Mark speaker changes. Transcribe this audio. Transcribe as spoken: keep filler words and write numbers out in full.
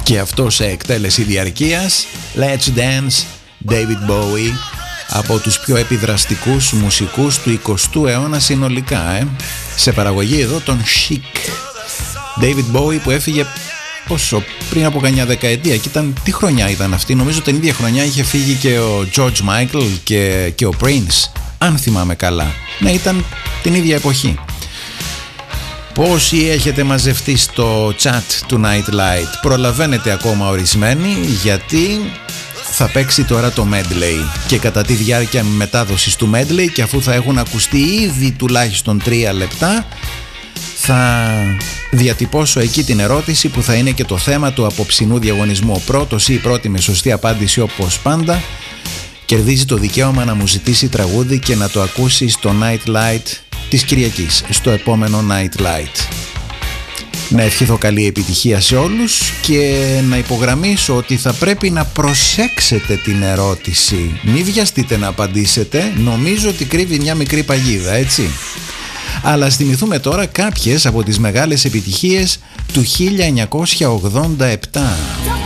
Speaker 1: Και αυτό σε εκτέλεση διαρκείας. Let's Dance, David Bowie, από τους πιο επιδραστικούς μουσικούς του εικοστού αιώνα συνολικά, ε. Σε παραγωγή εδώ τον Chic. David Bowie που έφυγε πόσο, πριν από καμιά δεκαετία. Και ήταν, τι χρονιά ήταν αυτή? Νομίζω την ίδια χρονιά είχε φύγει και ο George Michael και, και ο Prince, αν θυμάμαι καλά. Ναι, ήταν την ίδια εποχή. Πόσοι έχετε μαζευτεί στο chat του Nightlight? Προλαβαίνετε ακόμα ορισμένοι, γιατί θα παίξει τώρα το medley. Και κατά τη διάρκεια μετάδοσης του medley, και αφού θα έχουν ακουστεί ήδη τουλάχιστον τρία λεπτά, θα διατυπώσω εκεί την ερώτηση που θα είναι και το θέμα του απόψινού διαγωνισμού. Ο πρώτος ή η πρώτη με σωστή απάντηση, όπως πάντα, κερδίζει το δικαίωμα να μου ζητήσει τραγούδι και να το ακούσει στο Nightlight της Κυριακής, στο επόμενο Nightlight. Να ευχηθώ καλή επιτυχία σε όλους και να υπογραμμίσω ότι θα πρέπει να προσέξετε την ερώτηση. Μην βιαστείτε να απαντήσετε, νομίζω ότι κρύβει μια μικρή παγίδα, έτσι. Αλλά ας θυμηθούμε τώρα κάποιες από τις μεγάλες επιτυχίες του χίλια εννιακόσια ογδόντα επτά.